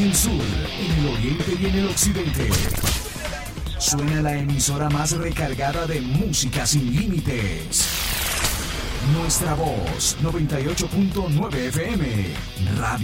en el sur, en el oriente y en el occidente. Suena la emisora más recargada de música sin límites. Nuestra voz, 98.9 FM. Radio